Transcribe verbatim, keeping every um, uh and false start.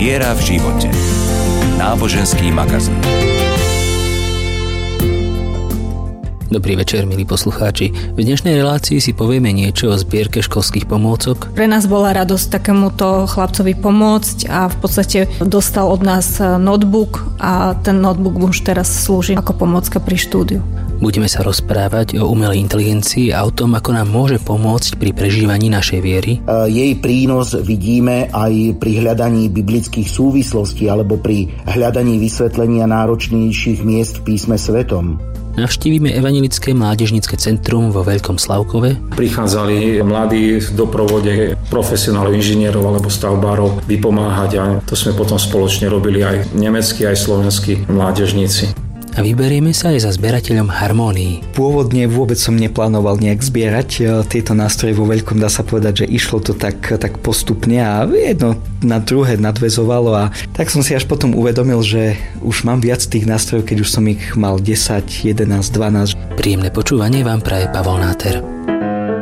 Viera v živote. Náboženský magazín. Dobrý večer, milí poslucháči. V dnešnej relácii si povieme niečo o zbierke školských pomôcok. Pre nás bola radosť takémuto chlapcovi pomôcť a v podstate dostal od nás notebook a ten notebook už teraz slúži ako pomôcka pri štúdiu. Budeme sa rozprávať o umelej inteligencii a o tom, ako nám môže pomôcť pri prežívaní našej viery. Jej prínos vidíme aj pri hľadaní biblických súvislostí alebo pri hľadaní vysvetlenia náročnejších miest v písme svetom. Navštívime Evanjelické mládežnícke centrum vo Veľkom Slavkove. Prichádzali mladí v doprovode profesionálov, inžinierov alebo stavbárov vypomáhať a to sme potom spoločne robili aj nemeckí, aj slovenskí mládežníci. A vyberieme sa aj za zberateľom harmónií. Pôvodne vôbec som neplánoval nejak zbierať tieto nástroje vo veľkom, dá sa povedať, že išlo to tak, tak postupne a jedno na druhé nadväzovalo a tak som si až potom uvedomil, že už mám viac tých nástrojov, keď už som ich mal desať, jedenásť, dvanásť. Príjemné počúvanie vám praje Pavol Náter.